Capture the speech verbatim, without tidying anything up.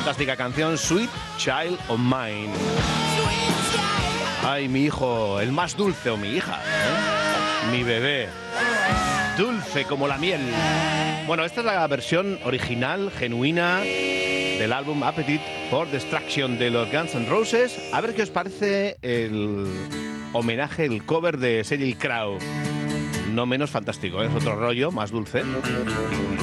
fantástica canción Sweet Child of Mine. Ay, mi hijo, el más dulce, o mi hija, ¿eh? Mi bebé, dulce como la miel. Bueno, esta es la versión original, genuina, del álbum Appetite for Destruction de los Guns N' Roses. A ver qué os parece el homenaje, el cover de Sheryl Crow. No menos fantástico, ¿eh? Es otro rollo, más dulce.